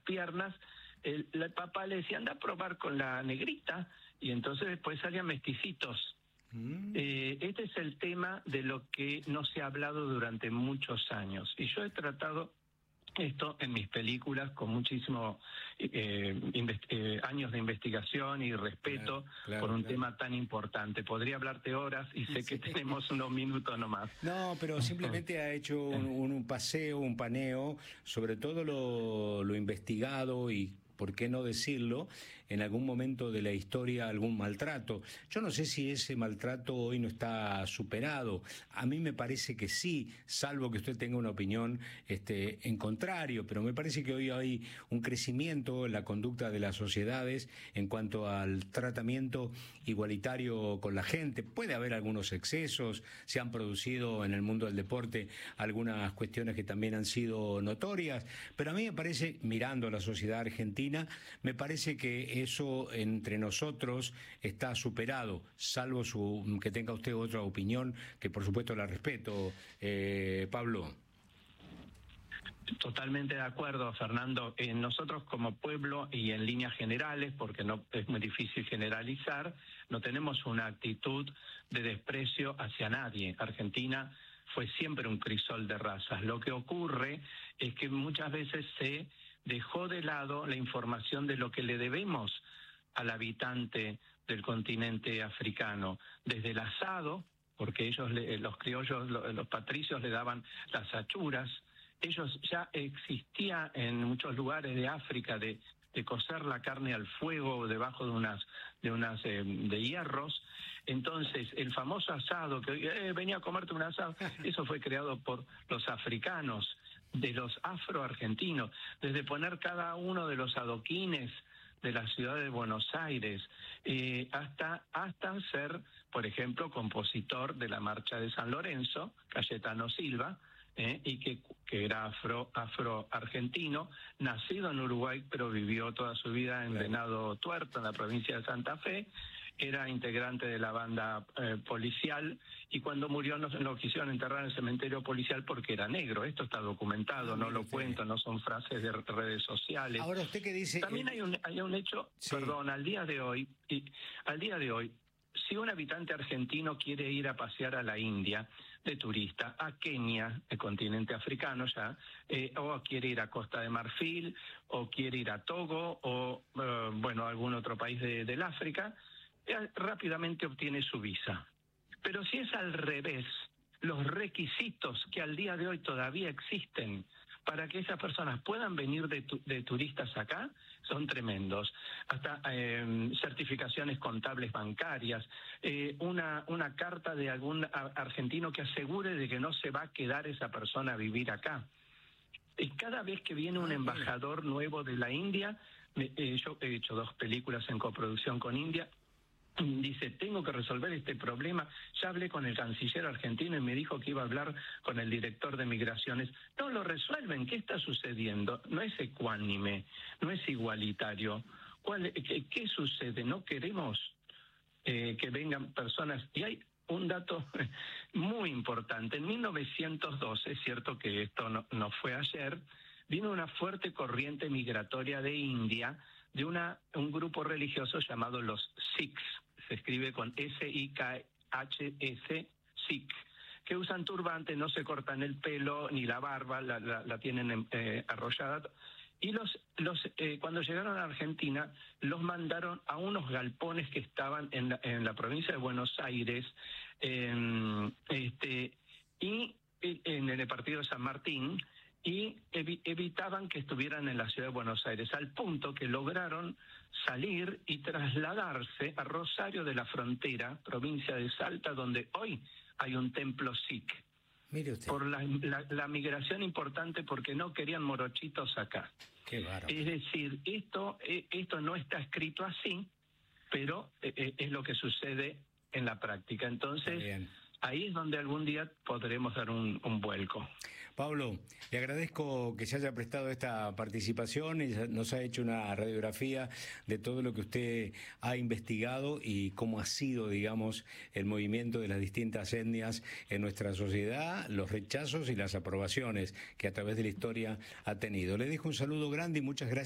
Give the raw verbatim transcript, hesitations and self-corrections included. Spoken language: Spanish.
piernas, el, el papá le decía, anda a probar con la negrita, y entonces después salían mesticitos. Mm. Eh, este es el tema de lo que no se ha hablado durante muchos años, y yo he tratado esto en mis películas con muchísimos eh, eh, años de investigación y respeto, claro, claro, por un claro. tema tan importante. Podría hablarte horas y sé sí. que tenemos unos minutos nomás. No, pero simplemente ha hecho un, un paseo, un paneo sobre todo lo, lo investigado y, ¿por qué no decirlo?, en algún momento de la historia algún maltrato. Yo no sé si ese maltrato hoy no está superado. A mí me parece que sí, salvo que usted tenga una opinión este, en contrario, pero me parece que hoy hay un crecimiento en la conducta de las sociedades en cuanto al tratamiento igualitario con la gente. Puede haber algunos excesos, se han producido en el mundo del deporte algunas cuestiones que también han sido notorias, pero a mí me parece, mirando la sociedad argentina, me parece que eso entre nosotros está superado, salvo su, que tenga usted otra opinión, que por supuesto la respeto. Eh, Pablo. Totalmente de acuerdo, Fernando. Eh, nosotros como pueblo y en líneas generales, porque no es muy difícil generalizar, no tenemos una actitud de desprecio hacia nadie. Argentina fue siempre un crisol de razas. Lo que ocurre es que muchas veces se dejó de lado la información de lo que le debemos al habitante del continente africano, desde el asado, porque ellos, los criollos, los patricios le daban las achuras. Ellos ya existía en muchos lugares de África de, de cocer la carne al fuego debajo de unas de unas eh, de hierros. Entonces el famoso asado que eh, venía a comerte un asado, eso fue creado por los africanos, de los afroargentinos, desde poner cada uno de los adoquines de la ciudad de Buenos Aires, eh, hasta hasta ser, por ejemplo, compositor de la Marcha de San Lorenzo, Cayetano Silva, eh, y que, que era afro afro-argentino, nacido en Uruguay, pero vivió toda su vida en Venado Tuerto, en la provincia de Santa Fe. Era integrante de la banda eh, policial, y cuando murió no lo quisieron enterrar en el cementerio policial porque era negro. Esto está documentado, no, no lo cuento, no son frases de redes sociales. Ahora, ¿usted qué dice? También hay un, hay un hecho, sí. perdón, al día de hoy, y, al día de hoy, si un habitante argentino quiere ir a pasear a la India de turista, a Kenia, el continente africano ya, eh, o quiere ir a Costa de Marfil, o quiere ir a Togo, o, eh, bueno, a algún otro país de, del África, eh, rápidamente obtiene su visa. Pero si es al revés, los requisitos que al día de hoy todavía existen para que esas personas puedan venir de, tu, de turistas acá son tremendos. Hasta eh, certificaciones contables bancarias, eh, una, una carta de algún argentino que asegure de que no se va a quedar esa persona a vivir acá. Y cada vez que viene un embajador nuevo de la India, eh, yo he hecho dos películas en coproducción con India, dice, tengo que resolver este problema. Ya hablé con el canciller argentino y me dijo que iba a hablar con el director de migraciones. No lo resuelven. ¿Qué está sucediendo? No es ecuánime, no es igualitario. ¿Cuál, qué, qué sucede? No queremos eh, que vengan personas. Y hay un dato muy importante. En mil novecientos doce, es cierto que esto no, no fue ayer, vino una fuerte corriente migratoria de India, de una un grupo religioso llamado los Sikhs, se escribe con S I K H S, Sikh, que usan turbante, no se cortan el pelo ni la barba, la, la, la tienen eh, arrollada. Y los los eh, cuando llegaron a Argentina, los mandaron a unos galpones que estaban en la, en la provincia de Buenos Aires, eh, este y en el partido de San Martín, y evi evitaban que estuvieran en la ciudad de Buenos Aires, al punto que lograron salir y trasladarse a Rosario de la Frontera, provincia de Salta, donde hoy hay un templo Sikh. Mire usted. Por la, la, la migración importante, porque no querían morochitos acá. Qué bárbaro. Es decir, esto, esto no está escrito así, pero es lo que sucede en la práctica. Entonces, ahí es donde algún día podremos dar un, un vuelco. Pablo, le agradezco que se haya prestado esta participación y nos ha hecho una radiografía de todo lo que usted ha investigado y cómo ha sido, digamos, el movimiento de las distintas etnias en nuestra sociedad, los rechazos y las aprobaciones que a través de la historia ha tenido. Le dejo un saludo grande y muchas gracias.